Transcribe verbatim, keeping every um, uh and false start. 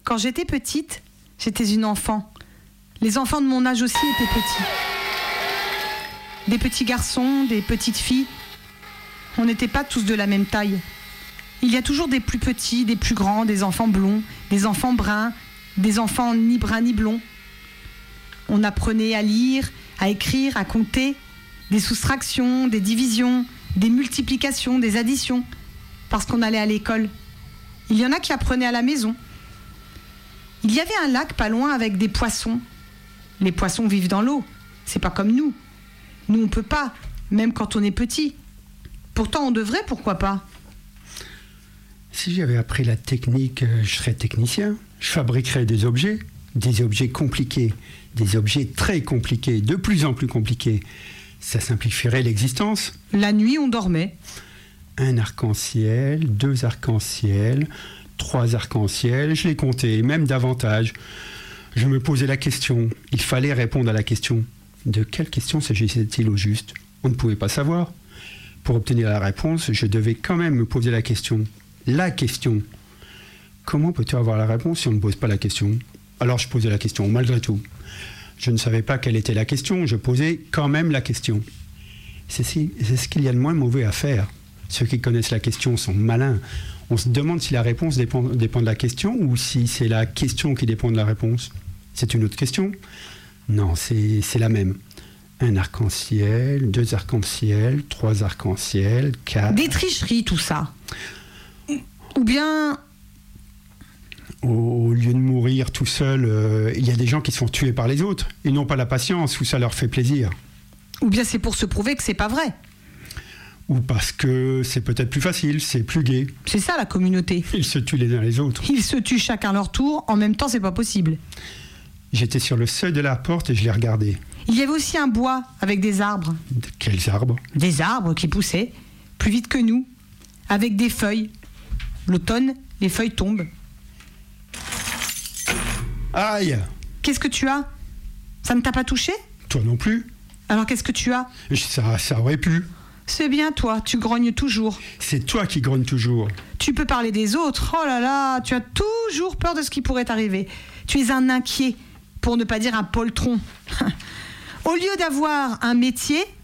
Quand j'étais petite, j'étais une enfant. Les enfants de mon âge aussi étaient petits. Des petits garçons, des petites filles. On n'était pas tous de la même taille. Il y a toujours des plus petits, des plus grands, des enfants blonds, des enfants bruns, des enfants ni bruns ni blonds. On apprenait à lire, à écrire, à compter, des soustractions, des divisions, des multiplications, des additions, parce qu'on allait à l'école. Il y en a qui apprenaient à la maison. Il y avait un lac pas loin avec des poissons. Les poissons vivent dans l'eau, c'est pas comme nous. Nous, on peut pas, même quand on est petit. Pourtant, on devrait, pourquoi pas ? Si j'avais appris la technique, je serais technicien. Je fabriquerais des objets, des objets compliqués, des objets très compliqués, de plus en plus compliqués. Ça simplifierait l'existence. La nuit, on dormait. Un arc-en-ciel, deux arcs-en-ciel, trois arcs-en-ciel, je les comptais, même davantage. Je me posais la question, il fallait répondre à la question. De quelle question s'agissait-il au juste ? On ne pouvait pas savoir. Pour obtenir la réponse, je devais quand même me poser la question. La question. Comment peut-on avoir la réponse si on ne pose pas la question ? Alors je posais la question, malgré tout. Je ne savais pas quelle était la question, je posais quand même la question. C'est, si, c'est ce qu'il y a de moins mauvais à faire. Ceux qui connaissent la question sont malins. On se demande si la réponse dépend, dépend de la question ou si c'est la question qui dépend de la réponse. C'est une autre question ? Non, c'est, c'est la même. Un arc-en-ciel, deux arcs-en-ciel, trois arcs-en-ciel, quatre... Des tricheries, tout ça. Ou bien... Au, au lieu de mourir tout seul, euh, il y a des gens qui se font tuer par les autres. Ils n'ont pas la patience ou ça leur fait plaisir. Ou bien c'est pour se prouver que c'est pas vrai. Ou parce que c'est peut-être plus facile, c'est plus gai. C'est ça la communauté. Ils se tuent les uns les autres. Ils se tuent chacun leur tour, en même temps c'est pas possible. J'étais sur le seuil de la porte et je les regardais. Il y avait aussi un bois avec des arbres. De quels arbres ? Des arbres qui poussaient, plus vite que nous, avec des feuilles. L'automne, les feuilles tombent. Aïe ! Qu'est-ce que tu as ? Ça ne t'a pas touché ? Toi non plus ? Alors qu'est-ce que tu as ? Ça, ça aurait pu. C'est bien toi, tu grognes toujours. C'est toi qui grognes toujours. Tu peux parler des autres, oh là là, tu as toujours peur de ce qui pourrait t'arriver. Tu es un inquiet, pour ne pas dire un poltron. Au lieu d'avoir un métier,